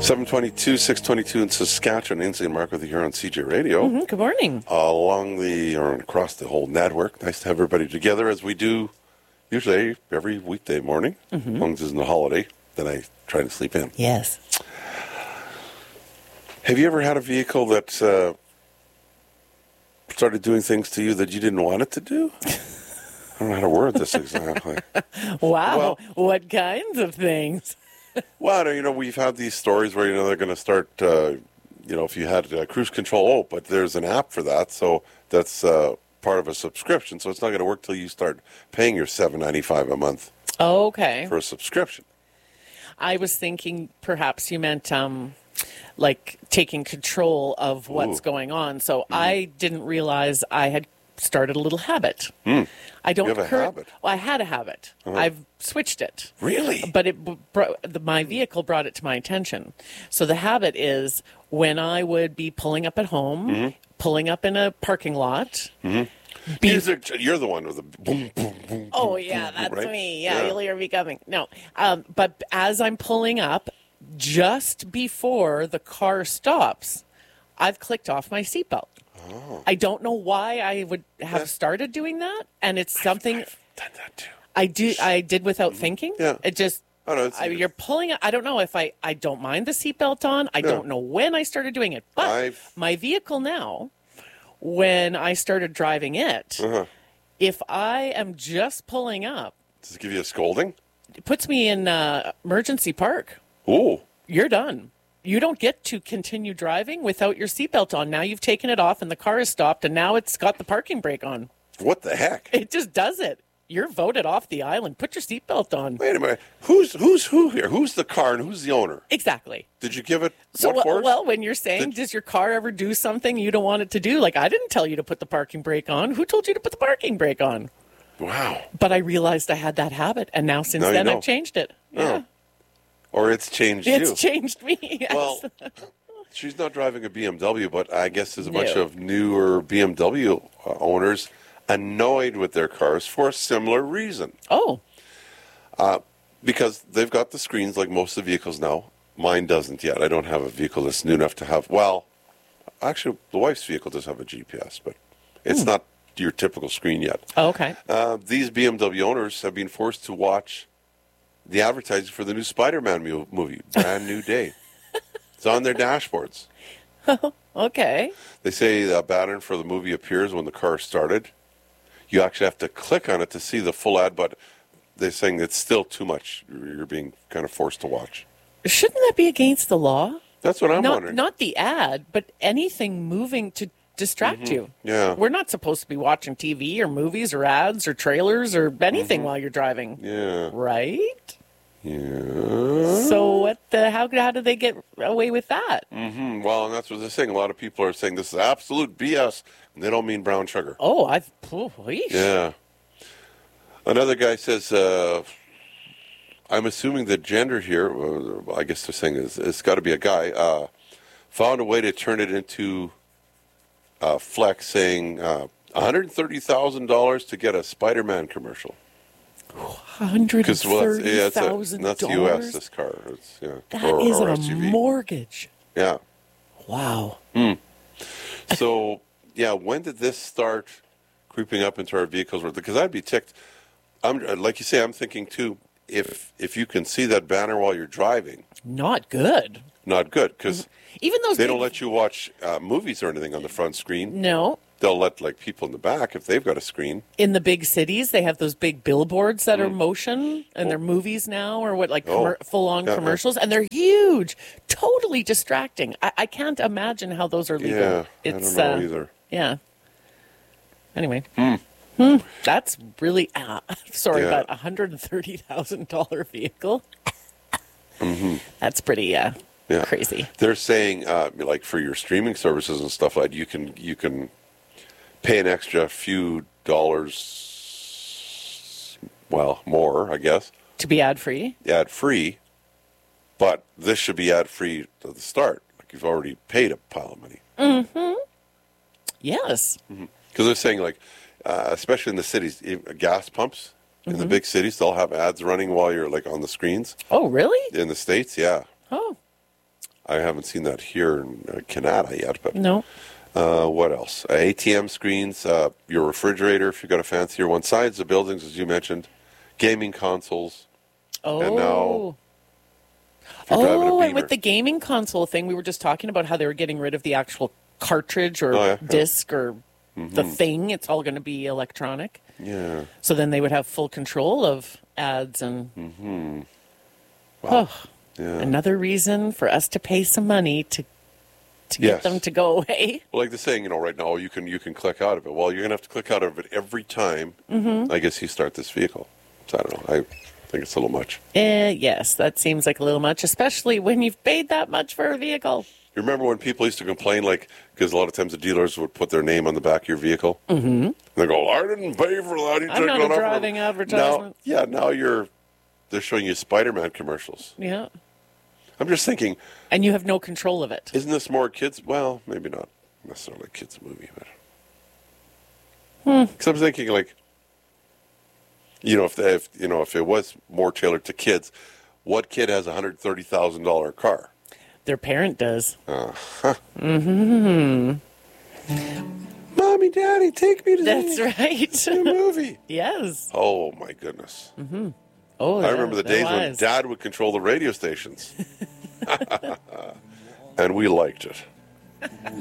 722, 622 in Saskatchewan. Ainsley and Mark with you here on CJ Radio. Mm-hmm. Good morning. Or across the whole network. Nice to have everybody together as we do usually every weekday morning. As long as it's a holiday, then I try to sleep in. Yes. Have you ever had a vehicle that started doing things to you that you didn't want it to do? I don't know how to word this exactly. Wow. Well- What kinds of things? Well, we've had these stories where, they're going to start, if you had cruise control, but there's an app for that, so that's part of a subscription, so it's not going to work till you start paying your $7.95 a month Okay. for a subscription. I was thinking perhaps you meant like taking control of what's going on. So I didn't realize I had started a little habit. I don't You have a habit? Well, I had a habit. I've switched it. Really? But my vehicle brought it to my attention. So the habit is when I would be pulling up at home, pulling up in a parking lot. You're the one with the boom, boom, boom. Oh, boom, yeah, boom, that's right? me. Yeah, you'll hear me coming. No, but as I'm pulling up, just before the car stops, I've clicked off my seatbelt. Oh. I don't know why I would have started doing that, and it's something I've done that too. I did without thinking. Yeah. It just Oh, no, you're pulling. I don't know if I don't mind the seatbelt on. I don't know when I started doing it, but my vehicle now, when I started driving it, if I am just pulling up, Does it give you a scolding? it puts me in emergency park. Ooh. You're done. You don't get to continue driving without your seatbelt on. Now you've taken it off and the car is stopped and now it's got the parking brake on. What the heck? It just does it. You're voted off the island. Put your seatbelt on. Wait a minute. Who's who here? Who's the car and who's the owner? Exactly. Did you give it So, what force? well, when you're saying, does your car ever do something you don't want it to do? Like, I didn't tell you to put the parking brake on. Who told you to put the parking brake on? Wow. But I realized I had that habit, and now since Now you then know. I've changed it. Yeah. Or it's changed It's you. changed me. Yes. Well, she's not driving a BMW, but I guess there's a No. bunch of newer BMW owners annoyed with their cars for a similar reason. Oh, Because they've got the screens like most of the vehicles now. Mine doesn't yet. I don't have a vehicle that's new enough to have, well, actually, the wife's vehicle does have a GPS, but it's not your typical screen yet. okay. These BMW owners have been forced to watch the advertising for the new Spider-Man movie, Brand New Day. It's on their dashboards. Okay. They say the pattern for the movie appears when the car started. You actually have to click on it to see the full ad, but they're saying it's still too much. You're being kind of forced to watch. Shouldn't that be against the law? That's what I'm wondering. Not the ad, but anything moving to distract you. Yeah. We're not supposed to be watching TV or movies or ads or trailers or anything while you're driving. Yeah. Right? Yeah. So how do they get away with that? Well, and that's what they're saying. A lot of people are saying this is absolute BS, and they don't mean brown sugar. Oh, Yeah. Another guy says, I'm assuming the gender here, I guess they're saying it's got to be a guy, found a way to turn it into flex, saying $130,000 to get a Spider-Man commercial. $130,000. That's U.S., this car. It's, That or is a SUV. mortgage. Yeah. Wow. So, when did this start creeping up into our vehicles? Because I'd be ticked. Like you say, I'm thinking too, if you can see that banner while you're driving, Not good. not good, because Even those they big- don't let you watch movies or anything on the front screen. No. They'll let people in the back if they've got a screen. In the big cities, they have those big billboards that are motion, and they're movies now, or what, like full-on Yeah, commercials, and they're huge, totally distracting. I can't imagine how those are legal. Yeah, I don't know either. Yeah. Anyway. That's really, sorry, Yeah. about $130,000 vehicle. That's pretty crazy. They're saying, like for your streaming services and stuff like that, you can pay an extra few dollars, well, more, I guess, To be ad-free? ad-free, but this should be ad-free at the start. Like you've already paid a pile of money. Yes. Because they're saying, like, especially in the cities, gas pumps in the big cities, they'll have ads running while you're, like, on the screens. Oh, really? In the States, yeah. Oh. I haven't seen that here in Canada yet, but No. what else? ATM screens, your refrigerator, if you've got a fancier one, sides of buildings, as you mentioned, gaming consoles. Oh. And now, if you're driving a Oh, and Beamer. with the gaming console thing, we were just talking about how they were getting rid of the actual cartridge or Oh, yeah. disc or the thing. It's all going to be electronic. Yeah. So then they would have full control of ads and Wow. oh, Yeah. another reason for us to pay some money to get Yes. them to go away. Well, like the saying, right now, you can click out of it. Well, you're going to have to click out of it every time, I guess, you start this vehicle. So I don't know. I think it's a little much. Yes, that seems like a little much, especially when you've paid that much for a vehicle. You remember when people used to complain, because a lot of times the dealers would put their name on the back of your vehicle? Mm-hmm. And they go, I didn't pay for that. You I'm took not it a off." driving advertisement. Now they're showing you Spider-Man commercials. Yeah. I'm just thinking, And you have no control of it. isn't this more kids? Well, maybe not necessarily a kids movie, but because I'm thinking if it was more tailored to kids, what kid has a $130,000 car? Their parent does. Mommy, Daddy, take me to That's the right. movie. Yes. Oh my goodness! Oh, I remember the days when Dad would control the radio stations, and we liked it.